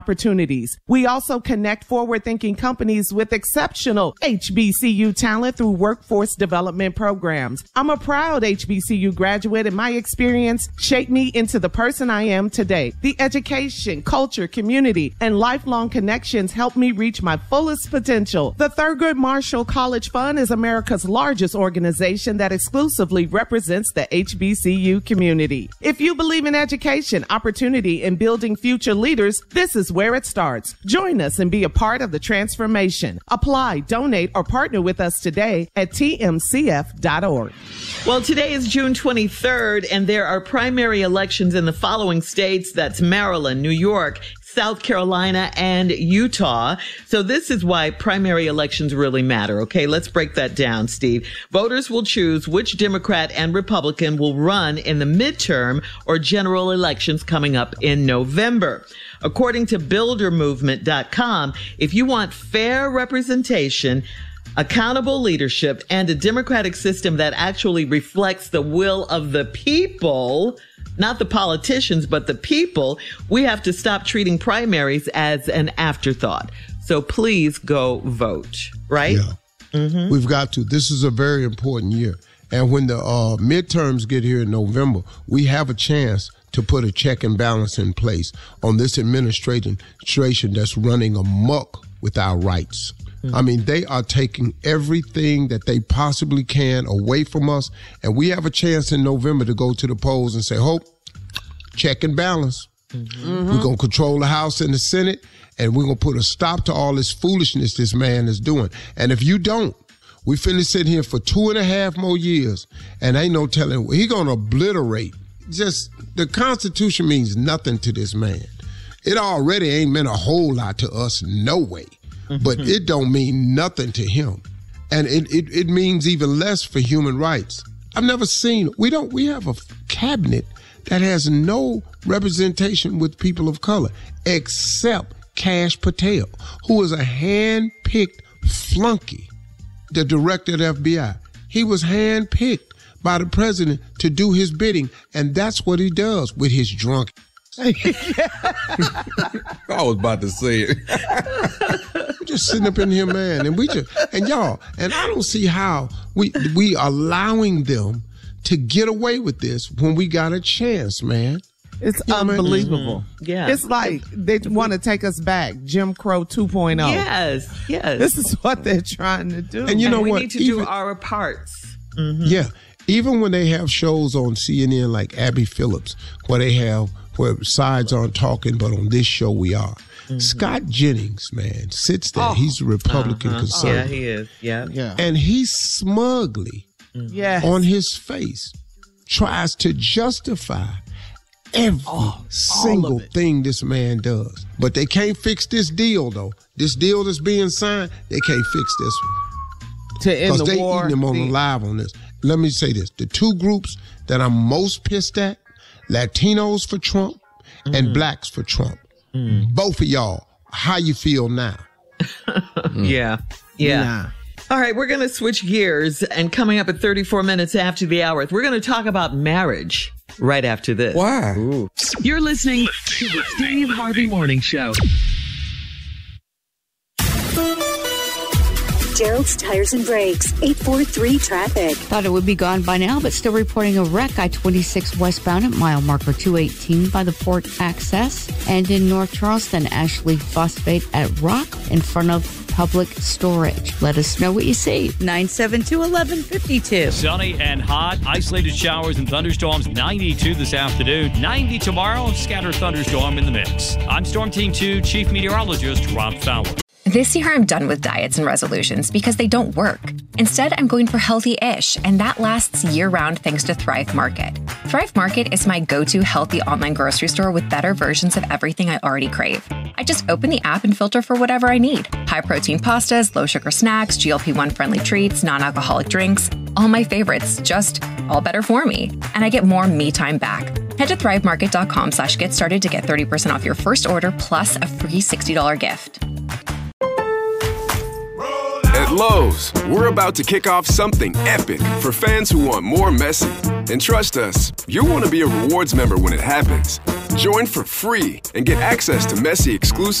opportunities. We also connect forward-thinking companies with exceptional HBCU talent through workforce development programs. I'm a proud HBCU graduate, and my experience shaped me into the person I am today. The education, culture, community, and lifelong connections helped me reach my fullest potential. The Thurgood Marshall College Fund is America's largest organization that exclusively represents the HBCU community. If you believe in education, opportunity, and building future leaders, this is where it starts. Join us and be a part of the transformation. Apply, donate, or partner with us today at tmcf.org. Well, today is June 23rd, and there are primary elections in the following states. That's Maryland, New York, South Carolina, and Utah. So this is why primary elections really matter. Okay, let's break that down, Steve. Voters will choose which Democrat and Republican will run in the midterm or general elections coming up in November. According to buildermovement.com, if you want fair representation, accountable leadership, and a democratic system that actually reflects the will of the people, not the politicians, but the people, we have to stop treating primaries as an afterthought. So please go vote, right? Yeah. Mm-hmm. We've got to. This is a very important year. And when the midterms get here in November, we have a chance to put a check and balance in place on this administration that's running amok with our rights. Mm-hmm. I mean, they are taking everything that they possibly can away from us, and we have a chance in November to go to the polls and say, hope, check and balance. Mm-hmm. We're going to control the House and the Senate, and we're going to put a stop to all this foolishness this man is doing. And if you don't, we finna sit here for 2.5 more years, and ain't no telling. He going to obliterate. Just the Constitution means nothing to this man. It already ain't meant a whole lot to us, no way. But it don't mean nothing to him. And it means even less for human rights. I've never seen, we have a cabinet that has no representation with people of color, except Kash Patel, who is a hand-picked flunky, the director of the FBI. He was hand-picked by the president to do his bidding, and that's what he does with his drunk. I was about to say it. We're just sitting up in here, man, and I don't see how we allowing them to get away with this when we got a chance, man. It's unbelievable. Mm-hmm. Yeah. It's like they want to take us back, Jim Crow 2.0. Yes. This is what they're trying to do. And you know we what? need to do our parts. Mm-hmm. Yeah. Even when they have shows on CNN like Abby Phillips, where sides aren't talking, but on this show we are. Mm-hmm. Scott Jennings, man, sits there. He's a Republican conservative. Yeah, he is. Yeah. And he smugly, on his face, tries to justify every single thing this man does. But they can't fix this deal, though. This deal that's being signed, they can't fix this one. To end the war. Because they eating him on alive on this. Let me say this. The two groups that I'm most pissed at, Latinos for Trump and blacks for Trump. Both of y'all, how you feel now? Yeah. Nah. All right, we're going to switch gears, and coming up at 34 minutes after the hour, we're going to talk about marriage right after this. Why? Ooh. You're listening to the Steve Harvey Morning Show. Gerald's Tires and Brakes, 843 traffic. Thought it would be gone by now, but still reporting a wreck. I-26 westbound at mile marker 218 by the port access. And in North Charleston, Ashley Phosphate at Rock in front of Public Storage. Let us know what you see. 972-1152. Sunny and hot, isolated showers and thunderstorms. 92 this afternoon. 90 tomorrow. Scattered thunderstorm in the mix. I'm Storm Team 2 Chief Meteorologist Rob Fowler. This year, I'm done with diets and resolutions because they don't work. Instead, I'm going for healthy-ish, and that lasts year-round thanks to Thrive Market. Thrive Market is my go-to healthy online grocery store with better versions of everything I already crave. I just open the app and filter for whatever I need. High-protein pastas, low-sugar snacks, GLP-1-friendly treats, non-alcoholic drinks. All my favorites, just all better for me. And I get more me time back. Head to thrivemarket.com/get started to get 30% off your first order plus a free $60 gift. At Lowe's, we're about to kick off something epic for fans who want more messy. And trust us, you'll want to be a rewards member when it happens. Join for free and get access to Messi exclusive